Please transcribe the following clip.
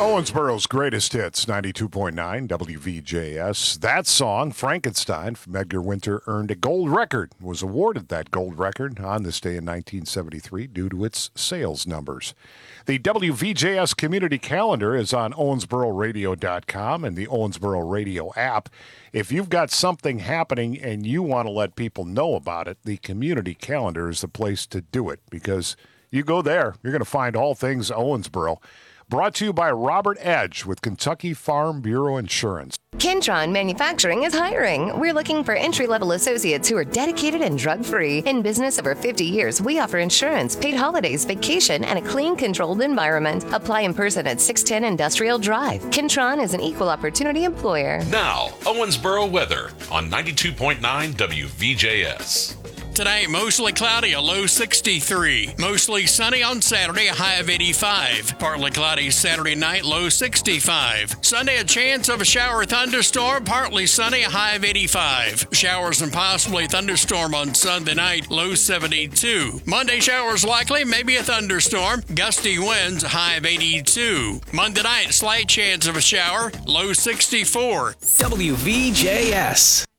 Owensboro's greatest hits, 92.9 WVJS. That song, Frankenstein, from Edgar Winter, earned a gold record, was awarded that gold record on this day in 1973 due to its sales numbers. The WVJS community calendar is on owensbororadio.com and the Owensboro Radio app. If you've got something happening and you want to let people know about it, the community calendar is the place to do it, because you go there, you're going to find all things Owensboro. Brought to you by Robert Edge with Kentucky Farm Bureau Insurance. Kentron Manufacturing is hiring. We're looking for entry-level associates who are dedicated and drug-free. In business over 50 years, we offer insurance, paid holidays, vacation, and a clean, controlled environment. Apply in person at 610 Industrial Drive. Kentron is an equal opportunity employer. Now, Owensboro weather on 92.9 WVJS. Today, mostly cloudy, a low 63. Mostly sunny on Saturday, a high of 85. Partly cloudy Saturday night, low 65. Sunday, a chance of a shower or thunderstorm, partly sunny, a high of 85. Showers and possibly thunderstorm on Sunday night, low 72. Monday, showers likely, maybe a thunderstorm. Gusty winds, a high of 82. Monday night, slight chance of a shower, low 64. WVJS.